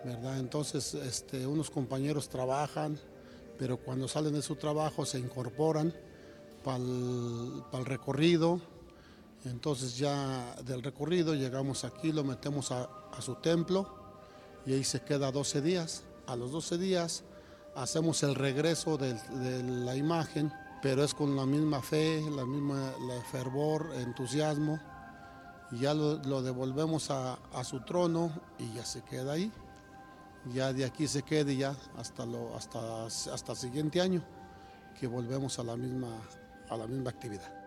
¿verdad? Entonces, unos compañeros trabajan, pero cuando salen de su trabajo se incorporan para el recorrido. Entonces ya del recorrido llegamos aquí, lo metemos a su templo y ahí se queda 12 días. A los 12 días hacemos el regreso de la imagen, pero es con la misma fe, la fervor, entusiasmo, y ya lo devolvemos a su trono y ya se queda ahí. Ya de aquí se quede ya hasta el siguiente año, que volvemos a la misma actividad.